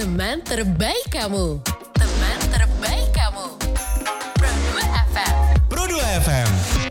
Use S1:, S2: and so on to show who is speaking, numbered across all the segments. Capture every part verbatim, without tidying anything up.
S1: Teman terbaik kamu. Teman terbaik kamu. Pro dua F M.
S2: Pro dua F M.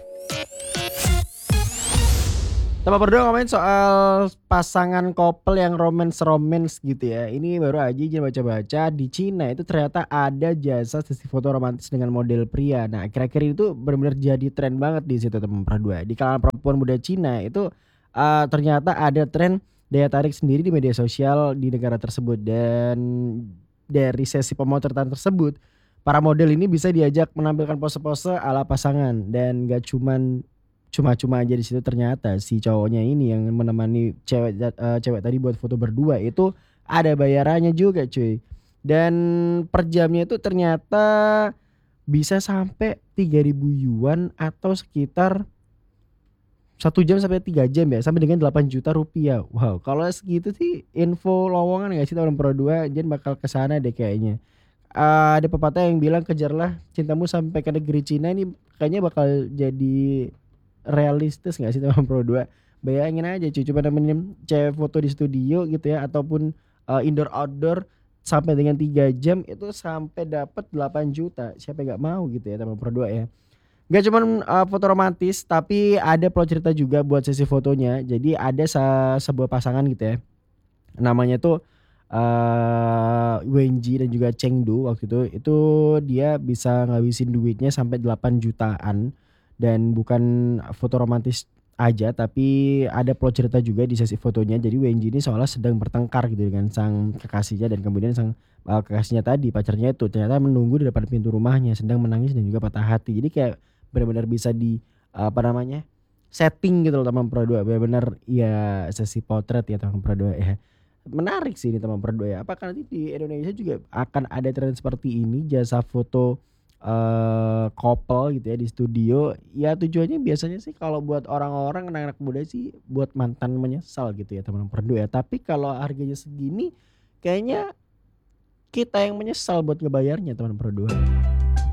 S3: Kita berdua ngomongin soal pasangan couple yang romance-romance gitu ya. Ini baru aja izin baca-baca di Cina itu ternyata ada jasa sesi foto romantis dengan model pria. Nah, akhir-akhir itu benar-benar jadi tren banget di situ teman berdua. Di kalangan perempuan muda Cina itu uh, ternyata ada tren daya tarik sendiri di media sosial di negara tersebut, dan dari sesi pemotretan tersebut para model ini bisa diajak menampilkan pose-pose ala pasangan, dan gak cuman cuma-cuma aja di situ, ternyata si cowoknya ini yang menemani cewek uh, cewek tadi buat foto berdua itu ada bayarannya juga cuy. Dan per jamnya itu ternyata bisa sampai tiga ribu yuan atau sekitar satu jam sampai tiga jam ya, sampai dengan delapan juta rupiah. Wow, kalau segitu sih info lowongan enggak sih tahun Pro dua, Jen bakal kesana deh kayaknya. Uh, ada pepatah yang bilang kejarlah cintamu sampai ke negeri Cina, ini kayaknya bakal jadi realistis gak sih teman Pro dua? Bayangin aja cuy, cuma nemenin cewek foto di studio gitu ya, ataupun uh, indoor outdoor sampai dengan tiga jam itu sampai dapat delapan juta. Siapa yang gak mau gitu ya teman Pro dua ya. Gak cuma uh, foto romantis, tapi ada plot cerita juga buat sesi fotonya. Jadi ada se- sebuah pasangan gitu ya, namanya tuh uh, Wenji dan juga Chengdu. Waktu itu itu dia bisa ngabisin duitnya sampai delapan jutaan. Dan bukan foto romantis aja, tapi ada plot cerita juga di sesi fotonya. Jadi Wenji ini seolah sedang bertengkar gitu dengan sang kekasihnya, dan kemudian sang uh, kekasihnya tadi, pacarnya itu ternyata menunggu di depan pintu rumahnya sedang menangis dan juga patah hati. Jadi kayak benar-benar bisa di uh, apa namanya setting gitu loh teman Pro dua, benar-benar ya sesi potret ya teman Pro dua ya. Menarik sih ini teman Pro dua ya. Apakah nanti di Indonesia juga akan ada tren seperti ini, jasa foto Uh, couple gitu ya di studio? Ya tujuannya biasanya sih kalau buat orang-orang anak-anak muda sih buat mantan menyesal gitu ya teman-teman berdua ya. Tapi kalau harganya segini kayaknya kita yang menyesal buat ngebayarnya teman-teman berdua.